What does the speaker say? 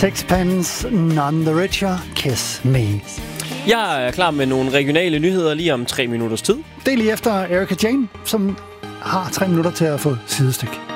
Sixpence, None the Richer, Kiss Me. Jeg er klar med nogle regionale nyheder lige om 3 minutters tid. Det er lige efter Erika Jane, som har 3 minutter til at få sidestik.